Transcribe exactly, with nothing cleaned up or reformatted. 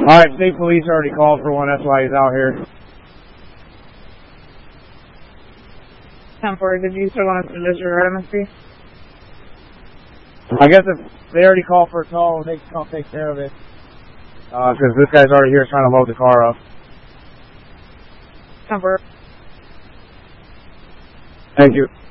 Alright, state police already called for one, that's why he's out here. ten four, did you still want us to list your M S P? I guess if they already called for a tow, they can come take care of it. Uh, because this guy's already here trying to load the car up. ten four. Thank you.